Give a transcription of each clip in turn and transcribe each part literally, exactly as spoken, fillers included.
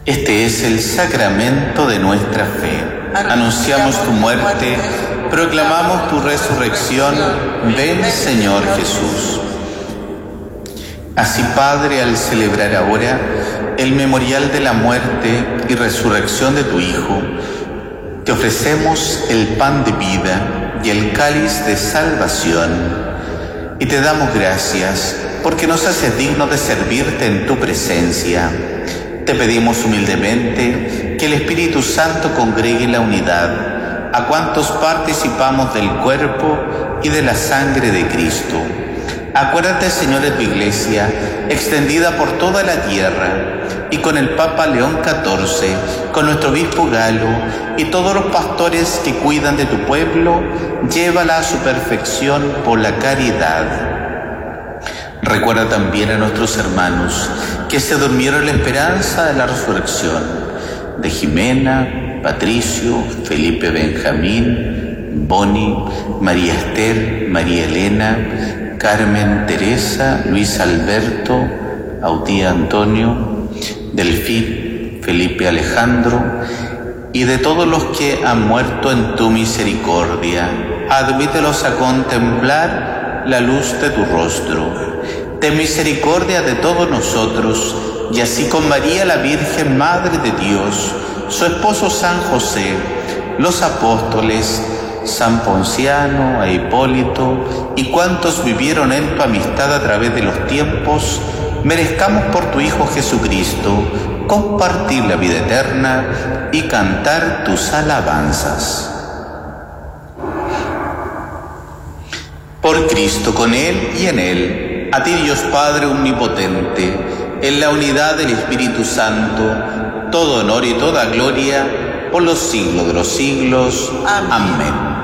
Este es el sacramento de nuestra fe. Anunciamos tu muerte, proclamamos tu resurrección. Ven, Señor Jesús. Así, Padre, al celebrar ahora el memorial de la muerte y resurrección de tu Hijo, te ofrecemos el pan de vida y el cáliz de salvación, y te damos gracias porque nos haces dignos de servirte en tu presencia. Te pedimos humildemente que el Espíritu Santo congregue la unidad a cuantos participamos del cuerpo y de la sangre de Cristo. Acuérdate, Señor, de tu Iglesia, extendida por toda la tierra, y con el Papa León catorce, con nuestro obispo Galo y todos los pastores que cuidan de tu pueblo, llévala a su perfección por la caridad. Recuerda también a nuestros hermanos que se durmieron en la esperanza de la resurrección, de Jimena, Patricio, Felipe Benjamín, Boni, María Esther, María Elena, Carmen Teresa, Luis Alberto, Autía Antonio, Delfín, Felipe Alejandro, y de todos los que han muerto en tu misericordia. Admítelos a contemplar la luz de tu rostro. Ten misericordia de todos nosotros, y así con María la Virgen, Madre de Dios, su esposo San José, los apóstoles, San Ponciano e Hipólito, y cuantos vivieron en tu amistad a través de los tiempos, merezcamos por tu Hijo Jesucristo compartir la vida eterna y cantar tus alabanzas. Por Cristo, con Él y en Él, a ti, Dios Padre omnipotente, en la unidad del Espíritu Santo, todo honor y toda gloria por los siglos de los siglos. Amén. Amén.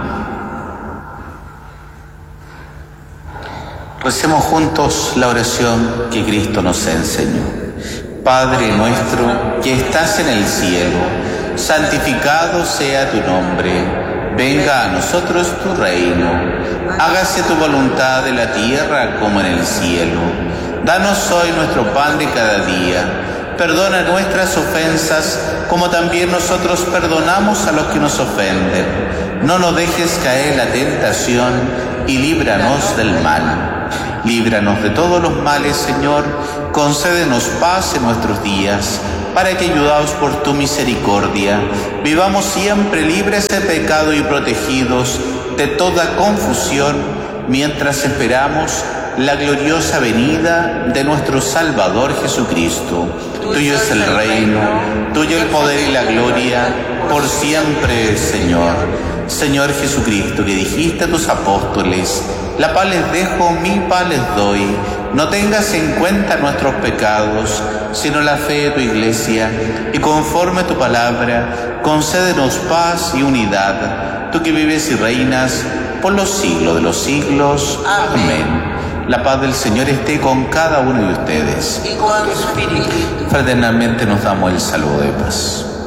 Recemos juntos la oración que Cristo nos enseñó. Padre nuestro que estás en el cielo, santificado sea tu nombre. Venga a nosotros tu reino. Hágase tu voluntad en la tierra como en el cielo. Danos hoy nuestro pan de cada día. Perdona nuestras ofensas, como también nosotros perdonamos a los que nos ofenden. No nos dejes caer en la tentación y líbranos del mal. Líbranos de todos los males, Señor. Concédenos paz en nuestros días, para que, ayudados por tu misericordia, vivamos siempre libres de pecado y protegidos de toda confusión, mientras esperamos la gloriosa venida de nuestro Salvador Jesucristo. Tuyo es el reino, tuyo el poder y la gloria, por siempre, Señor. Señor Jesucristo, que dijiste a tus apóstoles: la paz les dejo, mi paz les doy. No tengas en cuenta nuestros pecados, sino la fe de tu Iglesia, y conforme a tu palabra, concédenos paz y unidad, tú que vives y reinas por los siglos de los siglos. Amén. Amén. La paz del Señor esté con cada uno de ustedes. Y con tu espíritu. Fraternalmente nos damos el saludo de paz.